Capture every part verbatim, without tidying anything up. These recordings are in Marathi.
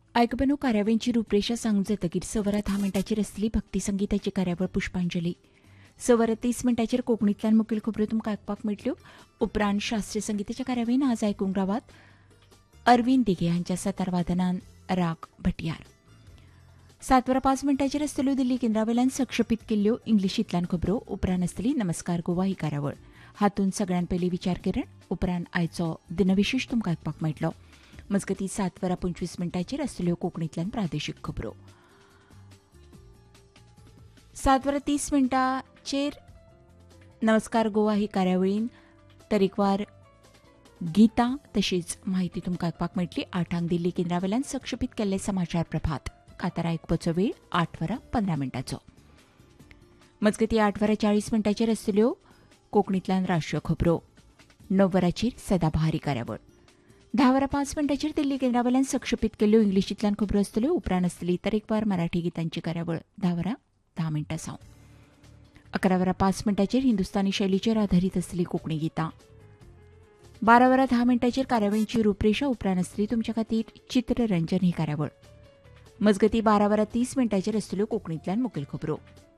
आयकपनो कार्यावळींची रूपरेषा सांगूंक जातकीर स वरां धा मिनटांचेर आसतली भक्ती संगीताची कार्यावळ पुष्पांजली. स वरां तीस मिनटांचेर कोंकणींतल्यान मुखेल खबरो तुमकां आयकपाक मेळटल्यो. उपरांत शास्त्रीय संगीताच्या कार्यावळीन आज आयकूंक रावात अरविंद दिघे हांच्या सतार वादनान राग भटियार. सात वरां पांच मिनटांचेर आसतल्यो दिल्ली केंद्रावेल्यान सक्षपीत केल्ल्यो इंग्लिशींतल्यान खबरो. उपरांत आसतली नमस्कार गोवा ही कार्यावळ. हातूंत सगळ्यान पयलीं विचारकिरण. उपरांत आयचो दिनविशेश तुमकां आयकपाक मेळटलो. मजगतीं सात वरां पंचवीस मिनटांचेर आसतल्यो कोंकणींतल्यान प्रादेशीक खबरो. सात वरां तीस मिनटांचेर नमस्कार गोवा ही कार्यावळीन तरेकवार गितां तशीच माहिती तुमकां आयकपाक मेळटली. आठांक दिल्ली केंद्रावेल्यान सक्षपीत केल्ले समाचार प्रभात. कातार आयकपाचो वेळ आठ वरां पंदरा मिनटांचो. मजगतीं आठ वरां चाळीस मिनटांचेर आसतल्यो कोंकणींतल्यान राष्ट्रीय खबरो. णव वरांचेर सदाबहार ही कार्यावळ. धा वरां पांच मिनटांचेर दिल्ली केंद्रावेल्यान सक्षपीत केल्ल्यो इंग्लिशींतल्यान खबरो आसतल्यो. उपरांत आसतली तरेकवार मराठी गितांची कार्यावळ धा वरां धा मिनटां सावन. अकरा वरां पांच मिनटांचेर हिंदुस्तानी शैलीचेर आधारीत आसतली कोंकणी गितां. बारा वरां धा मिनटांचेर कार्यावळींची रूपरेषा. उपरांत आसतली तुमचे खातीर चित्ररंजन ही कार्यावळ. मजगतीं बारा वरां तीस मिनटांचेर आसतल्यो कोंकणींतल्यान मुखेल खबरो.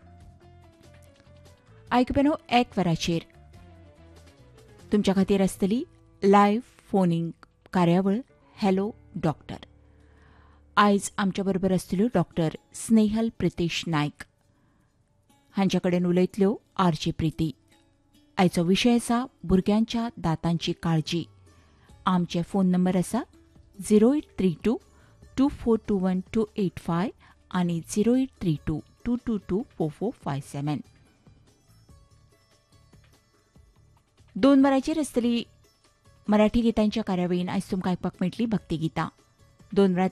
आयकपेनो एक वरांचेर तुमच्या खातीर आसतली लायव्ह फोनिंग कार्यावळ हॅलो डॉक्टर. आयज आमच्या बरोबर आसतल्यो डॉक्टर स्नेहल प्रितेश नायक. हांचे कडेन उलयतल्यो आरचे प्रिती. आयचो विशय आसा भुरग्यांच्या दांतांची काळजी. आमचे फोन नंबर आसा zero eight three to to four to one two eight five आनी zero eight three to to to to four four five seven. दोन वरांचेर आसतली मराठी गितांच्या कार्यावळीन आयज तुमकां आयकपाक मेळटली भक्ती गितां. दोन वरां